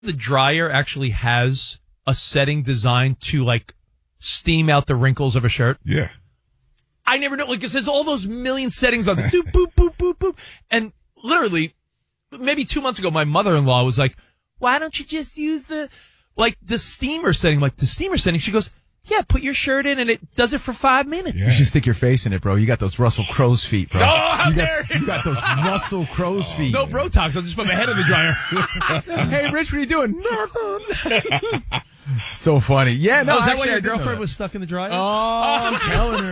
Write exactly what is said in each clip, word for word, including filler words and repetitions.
the dryer actually has a setting designed to, like, steam out the wrinkles of a shirt? Yeah. I never know. Like, it says all those million settings on the doop, boop, boop, boop, boop. And literally, maybe two months ago, my mother-in-law was like, why don't you just use the, like, the steamer setting? Like, the steamer setting. She goes, yeah, put your shirt in and it does it for five minutes. Yeah. You should stick your face in it, bro. You got those Russell Crowe's feet, bro. Oh, how you, dare got, you got those Russell Crowe's oh, feet. No bro talks. I'll just put my head in the dryer. Hey, Rich, what are you doing? Nothing. So funny. Yeah, no, oh, is that actually, why your I girlfriend was stuck in the dryer? Oh, I'm telling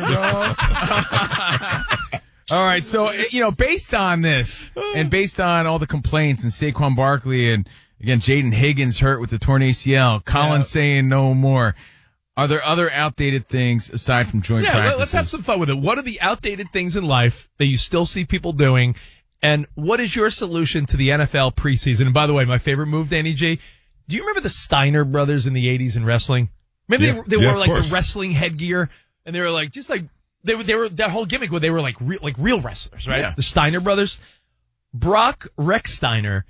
her, bro. All right, so, you know, based on this and based on all the complaints and Saquon Barkley and, again, Jaden Higgins hurt with the torn A C L, Collins yeah. saying no more, are there other outdated things aside from joint yeah, practices? Let's have some fun with it. What are the outdated things in life that you still see people doing, and what is your solution to the N F L preseason? And by the way, my favorite move, Danny G, do you remember the Steiner brothers in the eighties in wrestling? Maybe yeah, they, they yeah, wore like course. the wrestling headgear, and they were like just like they were. They were that whole gimmick where they were like real, like real wrestlers, right? Yeah. The Steiner brothers. Brock Rex Steiner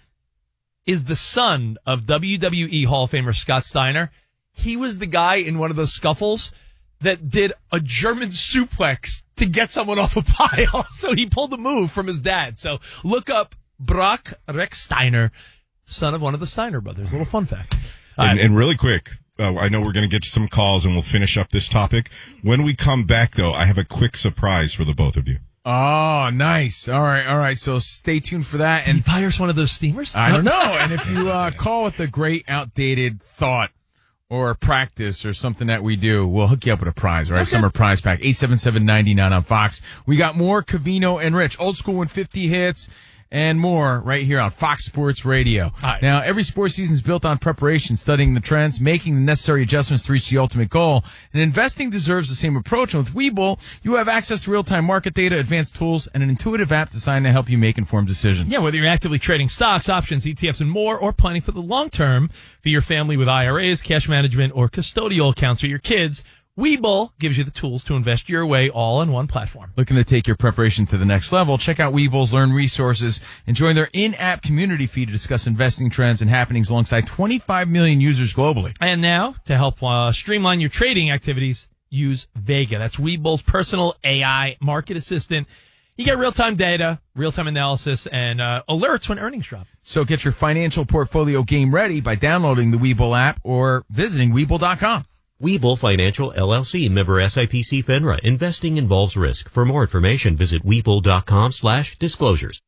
is the son of W W E Hall of Famer Scott Steiner. He was the guy in one of those scuffles that did a German suplex to get someone off a pile. So he pulled the move from his dad. So look up Brock Rex Steiner, son of one of the Steiner brothers. A little fun fact. And, right. and really quick, uh, I know we're going to get some calls and we'll finish up this topic. When we come back, though, I have a quick surprise for the both of you. Oh, nice. All right, all right. So stay tuned for that. Did and he buy us one of those steamers? I don't know. And if you uh, call with a great outdated thought or practice or something that we do, we'll hook you up with a prize, right? Okay. Summer prize pack, eight seven seven, nine nine on Fox. We got more Covino and Rich, old school and fifty hits and more right here on Fox Sports Radio. Right. Now, every sports season is built on preparation, studying the trends, making the necessary adjustments to reach the ultimate goal. And investing deserves the same approach. And with Webull, you have access to real-time market data, advanced tools, and an intuitive app designed to help you make informed decisions. Yeah, whether you're actively trading stocks, options, E T Fs, and more, or planning for the long term for your family with I R As, cash management, or custodial accounts for your kids, Webull gives you the tools to invest your way all on one platform. Looking to take your preparation to the next level? Check out Webull's Learn Resources and join their in-app community feed to discuss investing trends and happenings alongside twenty-five million users globally. And now, to help uh, streamline your trading activities, use Vega. That's Webull's personal A I market assistant. You get real-time data, real-time analysis, and uh, alerts when earnings drop. So get your financial portfolio game ready by downloading the Webull app or visiting Webull dot com. Webull Financial, L L C, member S I P C FINRA. Investing involves risk. For more information, visit Webull dot com slash disclosures.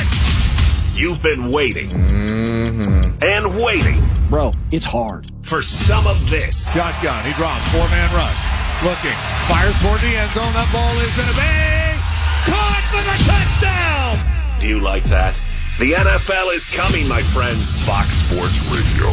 You've been waiting mm-hmm. and waiting. Bro, it's hard. For some of this. Shotgun, he drops, four-man rush. Looking, fires toward the end zone. That ball is going to be caught for the touchdown. Do you like that? The N F L is coming, my friends. Fox Sports Radio.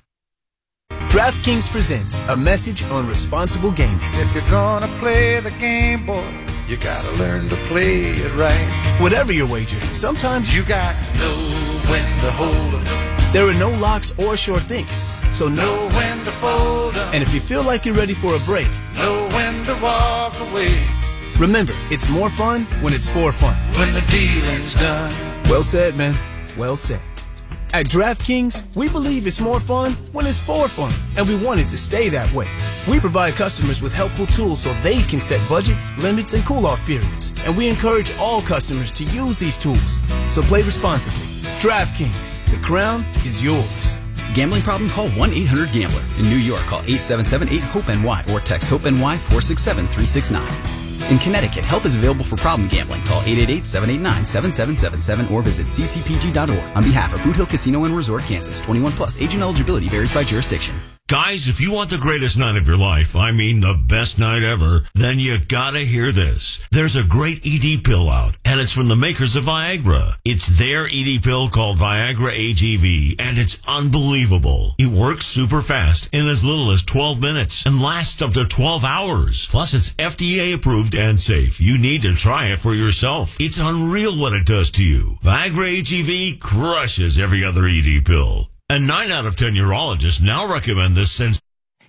DraftKings presents a message on responsible gaming. If you're gonna play the game, boy, you gotta learn to play it right. Whatever your wager, sometimes you got to know when to hold 'em. There are no locks or sure things, so know when to fold 'em. And if you feel like you're ready for a break, know when to walk away. Remember, it's more fun when it's for fun. When the dealing's done. Well said, man. Well said. At DraftKings, we believe it's more fun when it's for fun, and we want it to stay that way. We provide customers with helpful tools so they can set budgets, limits, and cool-off periods, and we encourage all customers to use these tools. So play responsibly. DraftKings, the crown is yours. Gambling problem? Call one eight hundred gambler. In New York, call eight seven seven eight hope N Y or text HOPE-NY four six seven three six nine. In Connecticut, help is available for problem gambling. Call eight eight eight, seven eight nine, seven seven seven seven or visit c c p g dot org. On behalf of Boot Hill Casino and Resort, Kansas, twenty-one plus. Agent eligibility varies by jurisdiction. Guys, if you want the greatest night of your life, I mean the best night ever, then you gotta hear this. There's a great E D pill out, and it's from the makers of Viagra. It's their E D pill called Viagra A G V, and it's unbelievable. It works super fast in as little as twelve minutes and lasts up to twelve hours. Plus, it's F D A approved and safe. You need to try it for yourself. It's unreal what it does to you. Viagra A G V crushes every other E D pill. And nine out of ten urologists now recommend this since...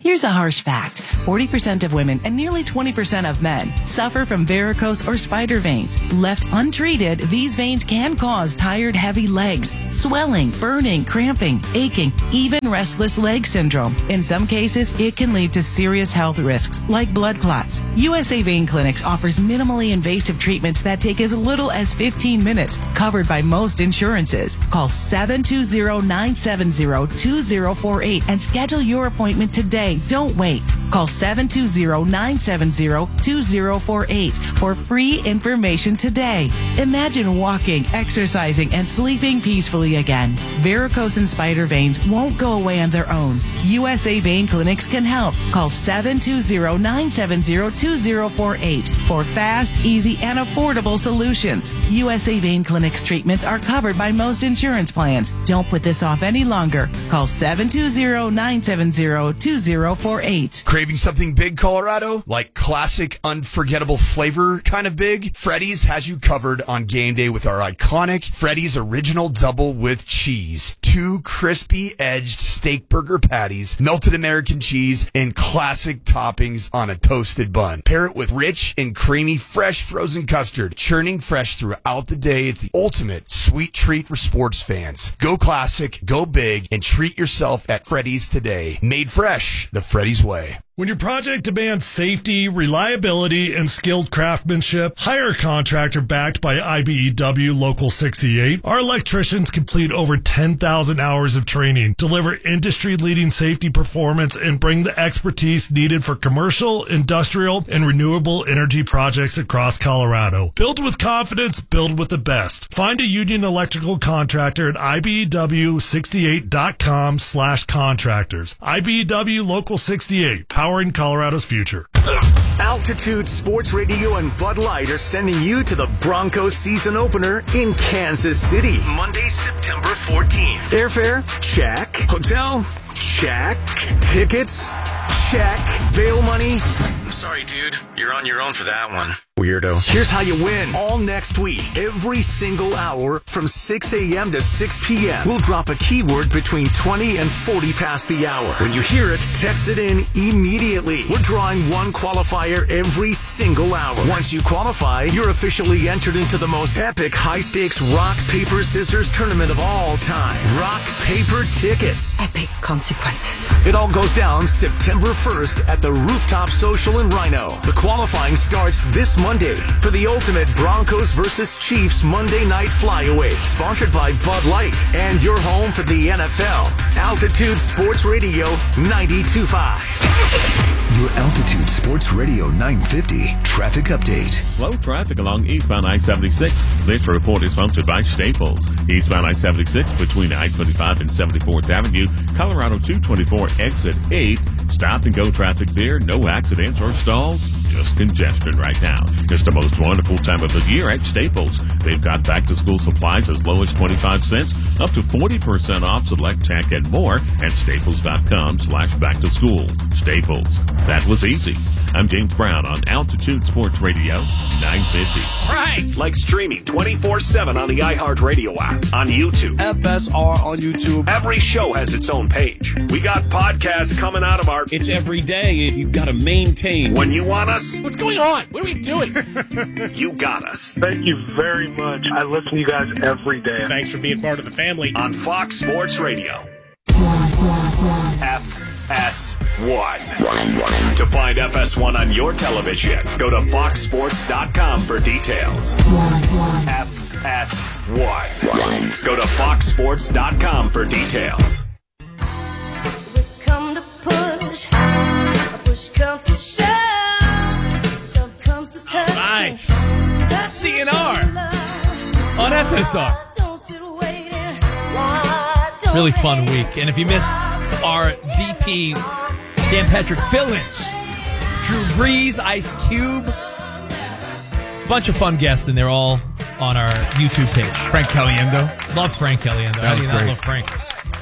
Here's a harsh fact. forty percent of women and nearly twenty percent of men suffer from varicose or spider veins. Left untreated, these veins can cause tired, heavy legs, swelling, burning, cramping, aching, even restless leg syndrome. In some cases, it can lead to serious health risks like blood clots. U S A Vein Clinics offers minimally invasive treatments that take as little as fifteen minutes, covered by most insurances. Call seven two zero, nine seven zero, two zero four eight and schedule your appointment today. Don't wait. Call seven two zero, nine seven zero, two zero four eight for free information today. Imagine walking, exercising, and sleeping peacefully again. Varicose and spider veins won't go away on their own. U S A Vein Clinics can help. Call seven two zero, nine seven zero, two zero four eight for fast, easy, and affordable solutions. U S A Vein Clinics treatments are covered by most insurance plans. Don't put this off any longer. Call seven two zero, nine seven zero, two zero four eight. Craving something big, Colorado? Like classic, unforgettable flavor kind of big? Freddy's has you covered on game day with our iconic Freddy's Original Double with Cheese. Two crispy edged steak burger patties, melted American cheese, and classic toppings on a toasted bun. Pair it with rich and creamy fresh frozen custard, churning fresh throughout the day. It's the ultimate sweet treat for sports fans. Go classic, go big, and treat yourself at Freddy's today. Made fresh, the Freddy's way. When your project demands safety, reliability, and skilled craftsmanship, hire a contractor backed by I B E W Local sixty-eight. Our electricians complete over ten thousand hours of training, deliver industry-leading safety performance, and bring the expertise needed for commercial, industrial, and renewable energy projects across Colorado. Build with confidence, build with the best. Find a union electrical contractor at I B E W sixty-eight dot com slash contractors. I B E W Local sixty-eight, powering Colorado's future. Altitude Sports Radio and Bud Light are sending you to the Broncos season opener in Kansas City. Monday, September fourteenth. Airfare? Check. Hotel? Check. Tickets? Check. Bail money? I'm sorry, dude. You're on your own for that one. Weirdo. Here's how you win. All next week, every single hour from six a.m. to six p.m. We'll drop a keyword between twenty and forty past the hour. When you hear it, text it in immediately. We're drawing one qualifier every single hour. Once you qualify, you're officially entered into the most epic high-stakes rock, paper, scissors tournament of all time. Rock, paper, tickets. Epic consequences. It all goes down September first at the Rooftop Social in Rhino. The qualifying starts this Monday for the ultimate Broncos versus Chiefs Monday Night Flyaway, sponsored by Bud Light and your home for the N F L. Altitude Sports Radio ninety-two point five. Your Altitude Sports Radio nine fifty traffic update. Slow traffic along eastbound I seventy-six. This report is sponsored by Staples. Eastbound I seventy-six between I twenty-five and seventy-fourth Avenue, Colorado two twenty-four exit eight. Stop and go traffic there. No accidents or stalls. Just congestion right now. It's the most wonderful time of the year at Staples. They've got back-to-school supplies as low as twenty-five cents, up to forty percent off select tech and more at staples.com slash back-to-school. Staples. That was easy. I'm James Brown on Altitude Sports Radio nine fifty. Right. Like streaming twenty-four seven on the iHeartRadio app, on YouTube. F S R on YouTube. Every show has its own page. We got podcasts coming out of our... It's every day. You've got to maintain. When you want us... What's going on? What are we doing? You got us. Thank you very much. I listen to you guys every day. Thanks for being part of the family. On Fox Sports Radio. F S one. To find F S one on your television, go to fox sports dot com for details. F S one. Go to fox sports dot com for details. Come to push, push come to shove, shove comes to touch. Nice. C N R on F S R. Really fun week. And if you missed our D P Dan Patrick fill-ins, Drew Brees, Ice Cube, bunch of fun guests, and they're all on our YouTube page. Frank Caliendo. Love Frank Caliendo. That How was do you not great. love Frank?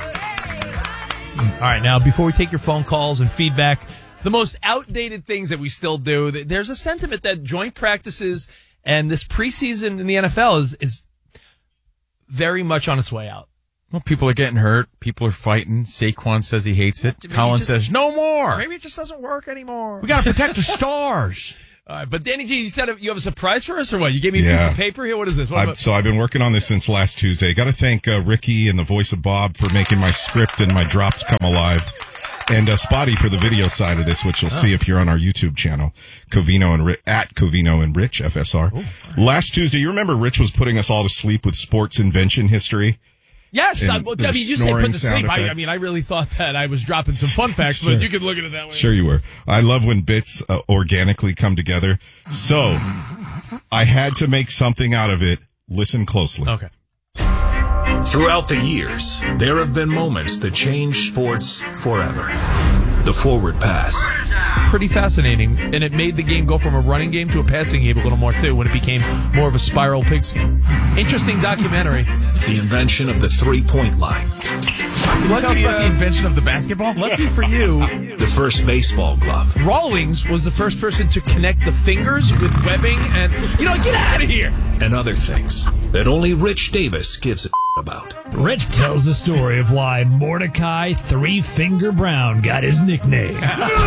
All right, now, before we take your phone calls and feedback, the most outdated things that we still do, there's a sentiment that joint practices and this preseason in the N F L is, is very much on its way out. Well, people are getting hurt. People are fighting. Saquon says he hates it. Maybe Colin just- says, no more. Maybe it just doesn't work anymore. We got to protect the stars. All right, but Danny G, you said you have a surprise for us or what? You gave me a Yeah. piece of paper here. What is this? What I've, about- so I've been working on this since last Tuesday. Got to thank uh, Ricky and the voice of Bob for making my script and my drops come alive. And uh, Spotty for the video side of this, which you'll Oh. see if you're on our YouTube channel, Covino and Ri- at Covino and Rich F S R. Last Tuesday, you remember Rich was putting us all to sleep with sports invention history? Yes, And I, well, the I mean, you say snoring put to sound sleep. I, I effects. mean, I really thought that I was dropping some fun facts, Sure. but you could look at it that way. Sure you were. I love when bits uh, organically come together. So I had to make something out of it. Listen closely. Okay. Throughout the years, there have been moments that change sports forever. The forward pass, Pretty fascinating, and it made the game go from a running game to a passing game a little more, too, when it became more of a spiral pigskin. Interesting documentary. the invention of the three-point line, What else about the invention of the basketball? Lucky for you, the first baseball glove, Rawlings was the first person to connect the fingers with webbing and, you know, get out of here. and other things that only Rich Davis gives a about. Rich tells the story of why Mordecai Three Finger Brown got his nickname.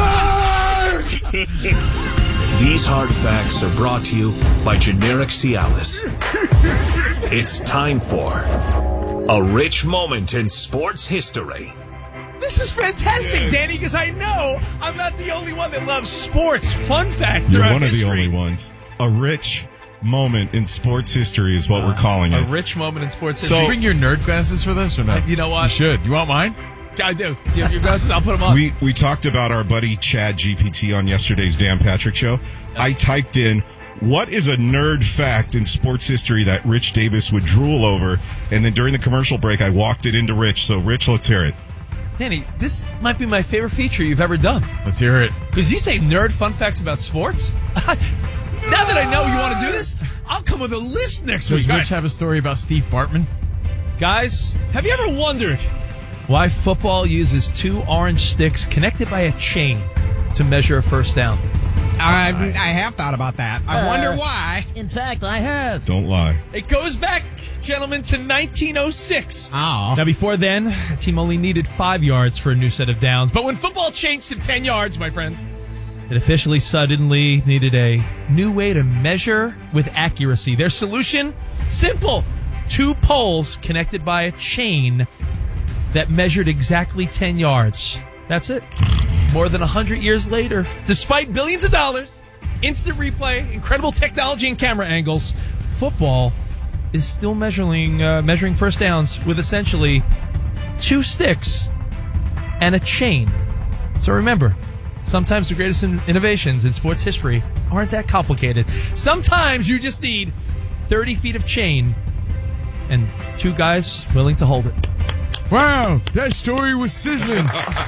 These hard facts are brought to you by Generic Cialis. It's time for a rich moment in sports history. This is fantastic, Danny, because I know I'm not the only one that loves sports fun facts. You're throughout one of the history. only ones. A rich moment in sports history is what we're calling A it. rich moment in sports Did history. you bring your nerd glasses for this or not? You know what? You should. You want mine? I do. You have your glasses? I'll put them on. We we talked about our buddy Chad G P T on yesterday's Dan Patrick show. I typed in, what is a nerd fact in sports history that Rich Davis would drool over? And then during the commercial break, I walked it into Rich. So, Rich, let's hear it. Danny, this might be my favorite feature you've ever done. Let's hear it. Because you say nerd fun facts about sports. Now that I know you want to do this, I'll come with a list next Does week. Rich have a story about Steve Bartman? Guys, have you ever wondered why football uses two orange sticks connected by a chain to measure a first down? I, I have thought about that. I Uh, wonder why. In fact, I have. Don't lie. It goes back, gentlemen, to nineteen oh six. Oh. Now, before then, a team only needed five yards for a new set of downs. But when football changed to ten yards, my friends, it officially suddenly needed a new way to measure with accuracy. Their solution? Simple. Two poles connected by a chain that measured exactly ten yards. That's it. More than one hundred years later, despite billions of dollars, instant replay, incredible technology and camera angles, football is still measuring uh, measuring first downs with essentially two sticks and a chain. So remember, sometimes the greatest in- innovations in sports history aren't that complicated. Sometimes you just need thirty feet of chain and two guys willing to hold it. Wow, that story was sizzling.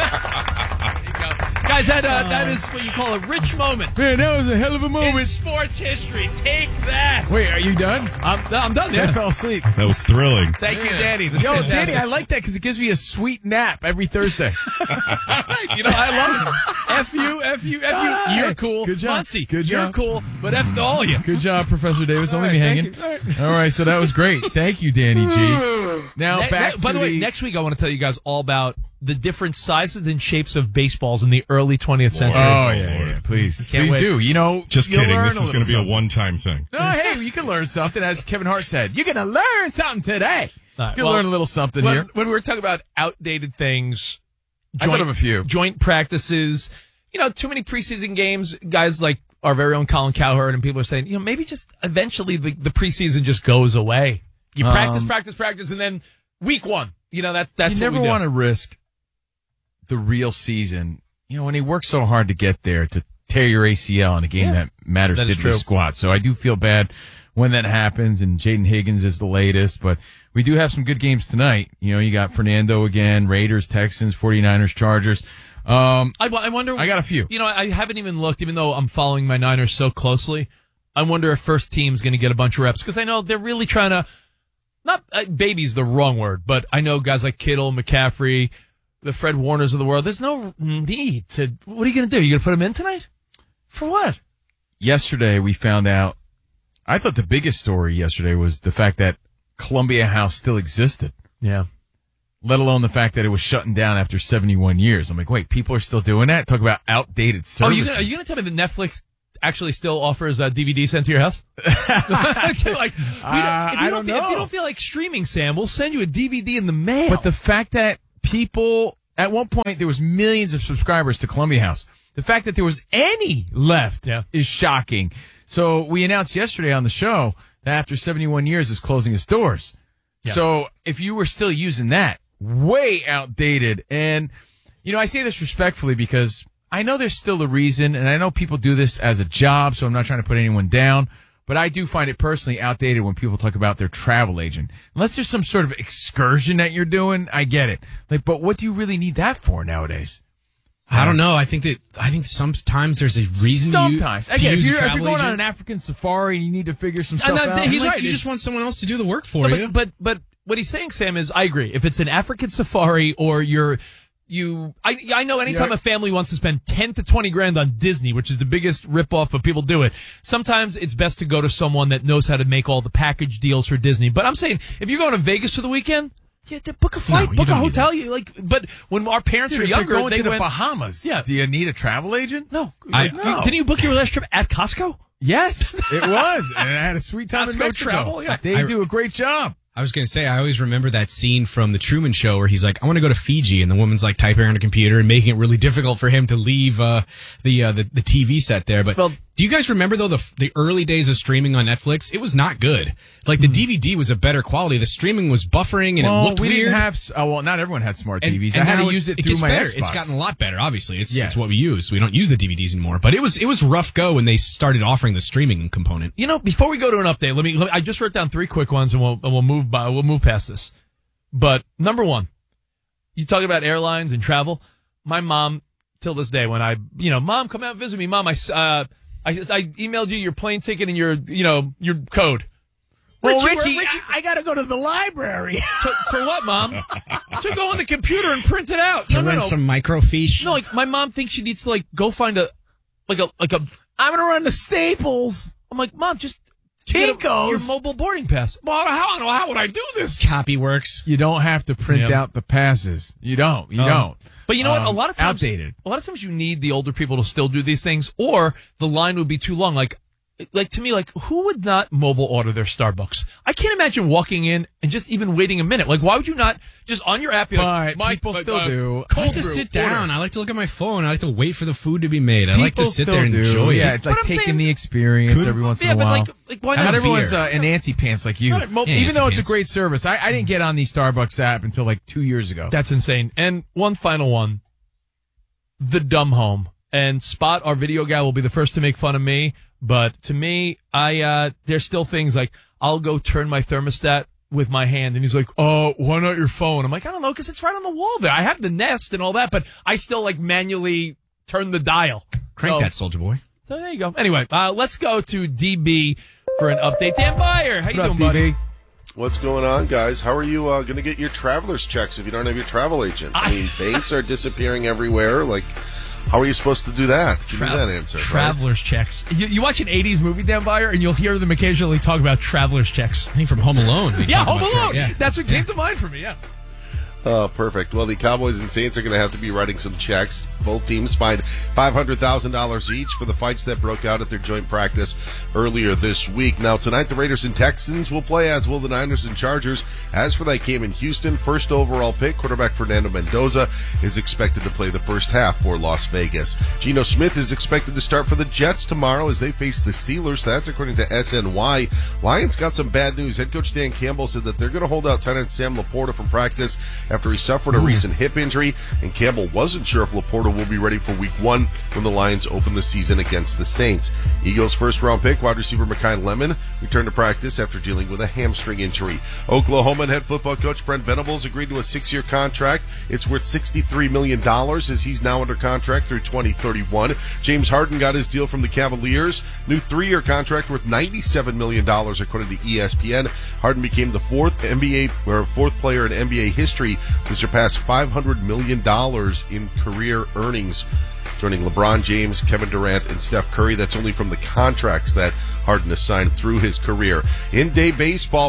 Guys, that uh, that is what you call a rich moment. Man, that was a hell of a In moment. sports history. Take that. Wait, are you done? I'm, I'm done. I Yeah. fell asleep. That was thrilling. Thank you, Danny. That's Yo, fantastic. Danny, I like that because it gives me a sweet nap every Thursday. You know, I love it. F you, F you, F you. You're cool. Good job. Muncie, Good you're job. cool, but F to all of you. Good job, Professor Davis. Don't All leave me right, hanging. thank you. All right, so that was great. Thank you, Danny G. Now Ne- back ne- by to the way, next week I want to tell you guys all about the different sizes and shapes of baseballs in the early twentieth century. Oh, yeah, yeah. Please, Can't please wait. do. You know, Just you'll kidding. learn This a is going to be a little one-time thing. something. No, hey, you can learn something. As Kevin Hart said, you're going to learn something today. All right, You'll well, learn a little something when, here. When we were talking about outdated things, I thought of a few. joint practices, you know, too many preseason games, guys like our very own Colin Cowherd and people are saying, you know, maybe just eventually the, the preseason just goes away. You practice, Um, practice, practice, and then week one, you know, that that's you what never we do. want to risk the real season. You know, when he worked so hard to get there to tear your A C L in a game Yeah. that matters That is diddly true. squat. So I do feel bad when that happens, and Jaden Higgins is the latest, but we do have some good games tonight. You know, you got Fernando again, Raiders, Texans, 49ers, Chargers. Um, I, I wonder. I got a few. You know, I haven't even looked, even though I'm following my Niners so closely. I wonder if first team's going to get a bunch of reps because I know they're really trying to. Not uh, baby's the wrong word, but I know guys like Kittle, McCaffrey, the Fred Warners of the world. There's no need to. What are you going to do? You going to put them in tonight? For what? Yesterday we found out. I thought the biggest story yesterday was the fact that Columbia House still existed. Yeah. let alone the fact that it was shutting down after seventy-one years. I'm like, wait, people are still doing that? Talk about outdated services. Oh, you gonna, are you going to tell me that Netflix actually still offers a D V D sent to your house? like, we don't, Uh, if, you I don't don't feel, if you know. don't feel like streaming, Sam, we'll send you a D V D in the mail. But the fact that people, at one point, there was millions of subscribers to Columbia House. The fact that there was any left Yeah. is shocking. So we announced yesterday on the show that after seventy-one years, it's closing its doors. Yeah. So if you were still using that, way outdated. And, you know, I say this respectfully because I know there's still a reason, and I know people do this as a job, so I'm not trying to put anyone down. But I do find it personally outdated when people talk about their travel agent. Unless there's some sort of excursion that you're doing, I get it. Like, but what do you really need that for nowadays? I don't know. I think that I think sometimes there's a reason. Sometimes. to, u- to Again, if use you're, a if travel you're going agent. on an African safari and you need to figure some And stuff that- out. he's Like, right. You It- just want someone else to do the work for No, you. but, but but what he's saying, Sam, is I agree. If it's an African safari or you're you, I I know anytime Yeah. a family wants to spend ten to twenty grand on Disney, which is the biggest ripoff, but people do it. Sometimes it's best to go to someone that knows how to make all the package deals for Disney. But I'm saying if you're going to Vegas for the weekend. Yeah, to book a flight, No, you book a don't need hotel. You like, but when our parents Dude, were if you're younger, going they to the went Bahamas. Yeah. Do you need a travel agent? No. I- You- No. Didn't you book your last trip at Costco? Yes, it was. And I had a sweet time in Costco Mexico. travel, yeah. They I- do a great job. I was going to say, I always remember that scene from The Truman Show where he's like, I want to go to Fiji. And the woman's like typing on a computer and making it really difficult for him to leave uh, the, uh, the the T V set there. But Well- do you guys remember, though, the the early days of streaming on Netflix? It was not good. Like, the D V D was a better quality. The streaming was buffering and well, it looked we weird. didn't have. s- Oh, well, not everyone had smart And- T Vs. and I had now to use it, it through gets my better. Xbox. It's gotten a lot better, obviously. It's, Yeah. it's what we use. We don't use the D V Ds anymore. But it was it was rough go when they started offering the streaming component. You know, before we go to an update, let me. Let me I just wrote down three quick ones, and we'll and we'll move by. We'll move past this. But number one, you talk about airlines and travel. My mom, till this day, when I, you know, Mom, come out and visit me. Mom, I, uh, I, I emailed you your plane ticket and your, you know, your code. Well, Richie, Richie, Richie- I, I got to go to the library. To, for what, Mom? To go on the computer and print it out. To No, no, rent no. some microfiche. No, like my mom thinks she needs to like go find a, like a, like a. I'm gonna run to Staples. I'm like, Mom, just get a- Kinko's. your mobile boarding pass. Well, how, how would I do this? Copy works. You don't have to print Yeah. out the passes. You don't. You Um, don't. But you know what? A Um, lot of times, outdated. A lot of times, you need the older people to still do these things, or the line would be too long. Like, like to me, like who would not mobile order their Starbucks? I can't imagine walking in and just even waiting a minute. Like, why would you not just on your app? Be like, But "My- people uh, still uh, do. I Cold like to brew, sit order." down. I like to look at my phone. I like to wait for the food to be made. I like to People sit still there and do. enjoy Yeah, it. it's like But I'm taking saying- the experience Could- every once Yeah, in a but while. like, like why Not not everyone's beer? uh, an antsy pants like you. All right, mo- Yeah, Even though it's a antsy great service, I, I didn't get on the Starbucks app until like two years ago. That's insane. And one final one, the dumb home. And Spot, our video guy, will be the first to make fun of me. But to me, I uh there's still things like I'll go turn my thermostat with my hand, and he's like, "Oh, why not your phone?" I'm like, "I don't know, because it's right on the wall there. I have the Nest and all that, but I still like manually turn the dial." Crank So- that, Soldier Boy. So there you go. Anyway, uh, let's go to D B for an update. Dan Byer, how you What up, doing, buddy? D B? What's going on, guys? How are you uh, going to get your traveler's checks if you don't have your travel agent? I mean, banks are disappearing everywhere. Like, how are you supposed to do that? Give Tra- me that answer. right? Traveler's checks. You, you watch an eighties movie, Dan Byer, and you'll hear them occasionally talk about traveler's checks. I think from Home Alone. they Yeah, talk Home about Alone. that. Yeah. That's what came to mind for me, yeah. Oh, perfect. Well, the Cowboys and Saints are going to have to be writing some checks. Both teams fined five hundred thousand dollars each for the fights that broke out at their joint practice earlier this week. Now, tonight, the Raiders and Texans will play, as will the Niners and Chargers. As for that game in Houston, first overall pick, quarterback Fernando Mendoza is expected to play the first half for Las Vegas. Geno Smith is expected to start for the Jets tomorrow as they face the Steelers. That's according to S N Y. Lions got some bad news. Head coach Dan Campbell said that they're going to hold out tight end Sam Laporta from practice after he suffered a recent hip injury, and Campbell wasn't sure if Laporta will be ready for week one when the Lions open the season against the Saints. Eagles first-round pick, wide receiver Mekhi Lemon, returned to practice after dealing with a hamstring injury. Oklahoma head football coach Brent Venables agreed to a six-year contract. It's worth sixty-three million dollars as he's now under contract through twenty thirty-one. James Harden got his deal from the Cavaliers. New three-year contract worth ninety-seven million dollars according to E S P N. Harden became the fourth N B A or fourth player in N B A history to surpass five hundred million dollars in career earnings, joining LeBron James, Kevin Durant, and Steph Curry. That's only from the contracts that Harden has signed through his career. In-day baseball,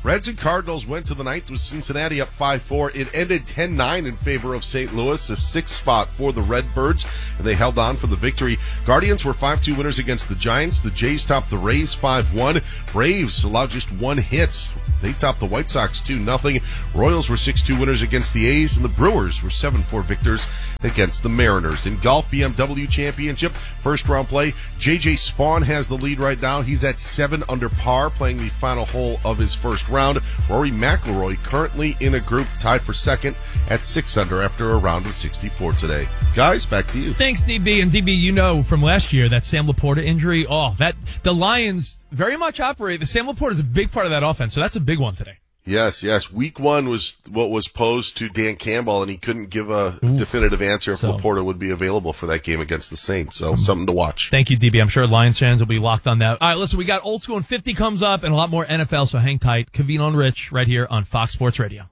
Reds and Cardinals went to the ninth with Cincinnati up five four. It ended ten nine in favor of Saint Louis, a sixth spot for the Redbirds, and they held on for the victory. Guardians were five two winners against the Giants. The Jays topped the Rays five one. Braves allowed just one hit. They topped the White Sox two nothing. Royals were six two winners against the A's, and the Brewers were seven four victors against the Mariners. In golf, B M W Championship, first round play, J J Spawn has the lead right now. He's at seven under par, playing the final hole of his first round. Rory McIlroy currently in a group tied for second at six under after a round of sixty-four today. Guys, back to you. Thanks, D B. And D B, you know from last year, that Sam Laporta injury, oh, that the Lions very much operate. The Sam Laporta is a big part of that offense, so that's a big one today. Yes, yes. Week one was what was posed to Dan Campbell, and he couldn't give a Ooh. definitive answer if so, Laporta would be available for that game against the Saints. So um, something to watch. Thank you, D B. I'm sure Lions fans will be locked on that. All right, listen, we got Old School and fifty comes up and a lot more N F L, so hang tight. Covino and Rich right here on Fox Sports Radio.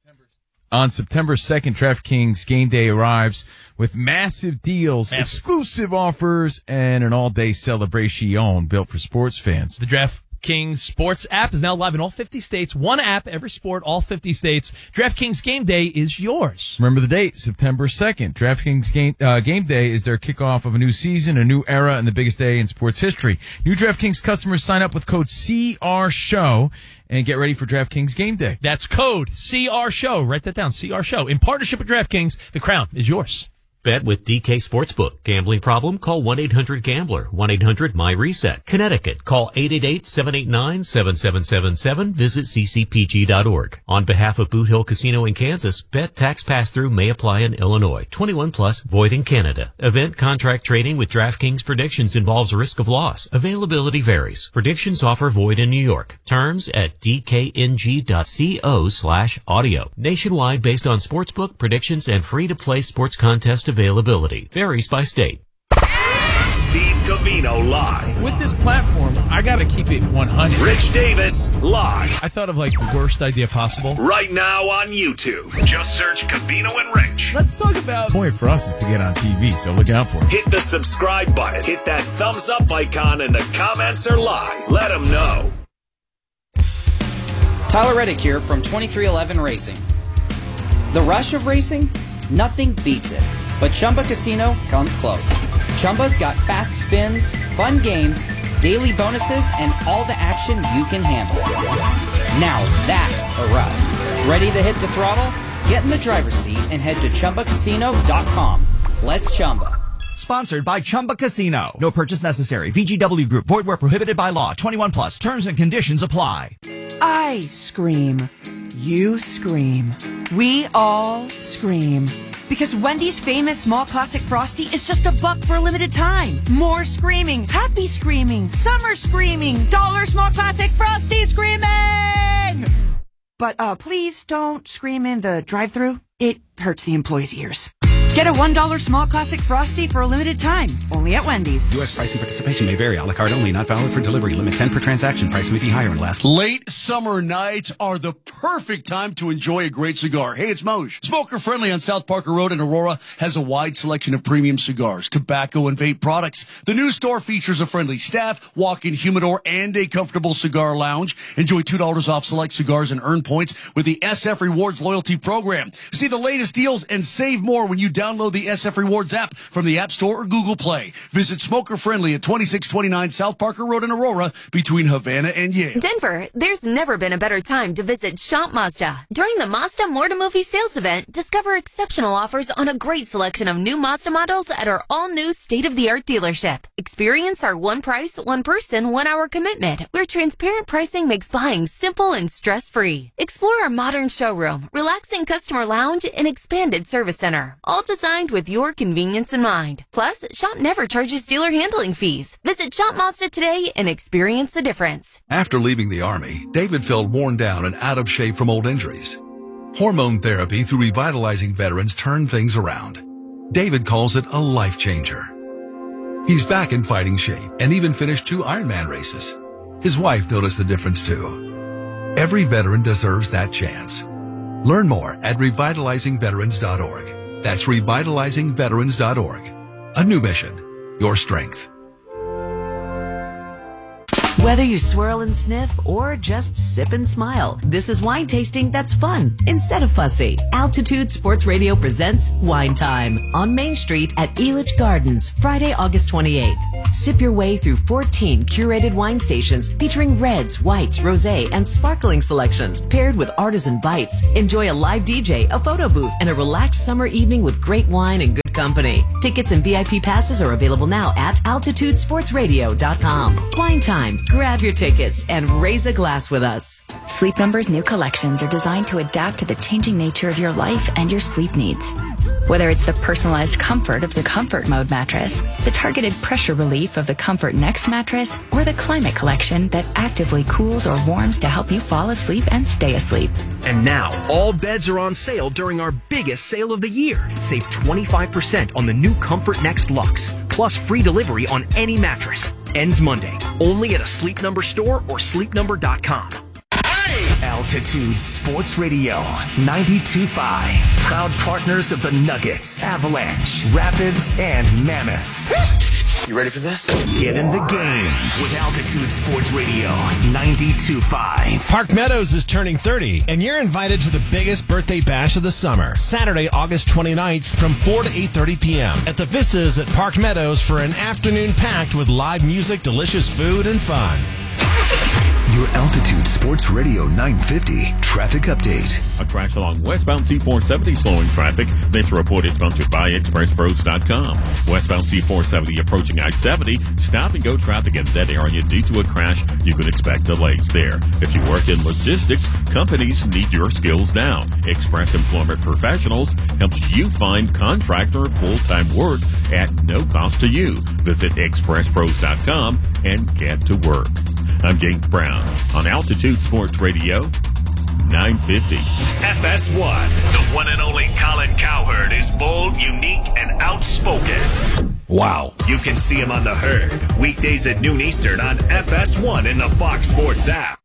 On September second, DraftKings Game Day arrives with massive deals, massive. exclusive offers, and an all-day celebration built for sports fans. The DraftKings Sports app is now live in all fifty states. One app, every sport, all fifty states. DraftKings Game Day is yours. Remember the date, September second. DraftKings Game, uh, Game Day is their kickoff of a new season, a new era, and the biggest day in sports history. New DraftKings customers sign up with code C R SHOW and get ready for DraftKings Game Day. That's code C R SHOW. Write that down, C R SHOW. In partnership with DraftKings, the crown is yours. Bet with D K Sportsbook. Gambling problem? Call one eight hundred gambler. one eight hundred my reset. Connecticut. Call eight eight eight, seven eight nine, seven seven seven seven. Visit c c p g dot org. On behalf of Boot Hill Casino in Kansas, bet tax pass-through may apply in Illinois. twenty-one plus, void in Canada. Event contract trading with DraftKings Predictions involves risk of loss. Availability varies. Predictions offer void in New York. Terms at d k n g dot co slash audio. Nationwide based on sportsbook, predictions, and free-to-play sports contest availability. Varies by state. Steve Covino live. With this platform, I got to keep it one hundred. Rich Davis live. I thought of like the worst idea possible. Right now on YouTube. Just search Covino and Rich. Let's talk about... The point for us is to get on T V, so look out for it. Hit the subscribe button. Hit that thumbs up icon, and the comments are live. Let them know. Tyler Reddick here from twenty-three eleven Racing. The rush of racing? Nothing beats it. But Chumba Casino comes close. Chumba's got fast spins, fun games, daily bonuses, and all the action you can handle. Now that's a ride. Ready to hit the throttle? Get in the driver's seat and head to chumba casino dot com. Let's Chumba. Sponsored by Chumba Casino. No purchase necessary. V G W Group. Void where prohibited by law. twenty-one plus. Terms and conditions apply. I scream. You scream. We all scream. Because Wendy's famous small classic Frosty is just a buck for a limited time. More screaming, happy screaming, summer screaming, dollar small classic Frosty screaming! But uh, please don't scream in the drive-thru. It hurts the employees' ears. Get a one dollar small classic Frosty for a limited time. Only at Wendy's. U S price and participation may vary. A la carte only. Not valid for delivery. Limit ten per transaction. Price may be higher and last. Late summer nights are the perfect time to enjoy a great cigar. Hey, it's Moj. Smoker Friendly on South Parker Road in Aurora has a wide selection of premium cigars, tobacco, and vape products. The new store features a friendly staff, walk-in humidor, and a comfortable cigar lounge. Enjoy two dollars off select cigars and earn points with the S F Rewards loyalty program. See the latest deals and save more when you download the S F Rewards app from the App Store or Google Play. Visit Smoker Friendly at twenty-six twenty-nine South Parker Road in Aurora between Havana and Yale. Denver, there's never been a better time to visit Shop Mazda. During the Mazda More to Movie sales event, discover exceptional offers on a great selection of new Mazda models at our all-new state-of-the-art dealership. Experience our one price, one person, one hour commitment, where transparent pricing makes buying simple and stress-free. Explore our modern showroom, relaxing customer lounge, and expanded service center, all designed with your convenience in mind. Plus, Shop never charges dealer handling fees. Visit Shop Mazda today and experience the difference. After leaving the Army, David felt worn down and out of shape from old injuries. Hormone therapy through Revitalizing Veterans turned things around. David calls it a life changer. He's back in fighting shape and even finished two Ironman races. His wife noticed the difference too. Every veteran deserves that chance. Learn more at revitalizing veterans dot org. That's revitalizing veterans dot org. A new mission, your strength. Whether you swirl and sniff or just sip and smile, this is wine tasting that's fun instead of fussy. Altitude Sports Radio presents Wine Time on Main Street at Elitch Gardens, Friday, August twenty-eighth. Sip your way through fourteen curated wine stations featuring reds, whites, rosé, and sparkling selections paired with artisan bites. Enjoy a live D J, a photo booth, and a relaxed summer evening with great wine and good company. Tickets and V I P passes are available now at altitude sports radio dot com. Wine Time. Grab your tickets and raise a glass with us. Sleep Number's new collections are designed to adapt to the changing nature of your life and your sleep needs. Whether it's the personalized comfort of the Comfort Mode mattress, the targeted pressure relief of the Comfort Next mattress, or the Climate Collection that actively cools or warms to help you fall asleep and stay asleep. And now, all beds are on sale during our biggest sale of the year. Save twenty-five percent on the new Comfort Next Luxe, plus free delivery on any mattress. Ends Monday, only at a Sleep Number store or sleep number dot com. Altitude Sports Radio ninety-two point five. Proud partners of the Nuggets, Avalanche, Rapids, and Mammoth. You ready for this? Get in the game with Altitude Sports Radio ninety-two point five. Park Meadows is turning thirty, and you're invited to the biggest birthday bash of the summer, Saturday, August twenty-ninth from four to eight thirty p.m. at the Vistas at Park Meadows for an afternoon packed with live music, delicious food, and fun. Your Altitude Sports Radio nine fifty traffic update. A crash along westbound C four seventy slowing traffic. This report is sponsored by express pros dot com. Westbound C four seventy approaching I seventy. Stop and go traffic in that area due to a crash. You can expect delays there. If you work in logistics, companies need your skills now. Express Employment Professionals helps you find contractor or full-time work at no cost to you. Visit express pros dot com and get to work. I'm James Brown on Altitude Sports Radio nine fifty. F S one, the one and only Colin Cowherd is bold, unique, and outspoken. Wow. You can see him on The Herd, weekdays at noon Eastern on F S one in the Fox Sports app.